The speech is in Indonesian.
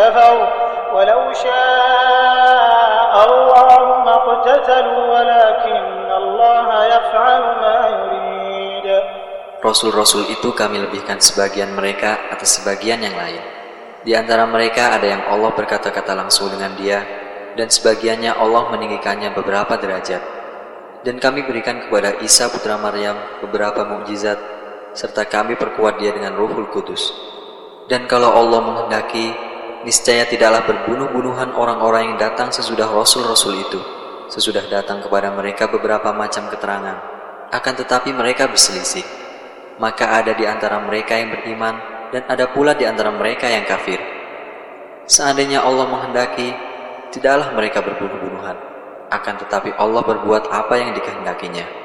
كفروا ولو شاء الله ما اقتتلوا ولكن الله يفعل ما يريد. Rasul-rasul itu kami lebihkan sebagian mereka atas sebagian yang lain. Di antara mereka ada yang Allah berkata-kata langsung dengan dia, dan sebagiannya Allah meninggikannya beberapa derajat. Dan kami berikan kepada Isa putra Maryam beberapa mukjizat, serta kami perkuat dia dengan Ruhul Kudus. Dan kalau Allah menghendaki, niscaya tidaklah berbunuh-bunuhan orang-orang yang datang sesudah rasul-rasul itu, sesudah datang kepada mereka beberapa macam keterangan. Akan tetapi mereka berselisih. Maka ada di antara mereka yang beriman, dan ada pula di antara mereka yang kafir. Seandainya Allah menghendaki, tidaklah mereka berbunuh-bunuhan. Akan tetapi Allah berbuat apa yang dikehendakinya.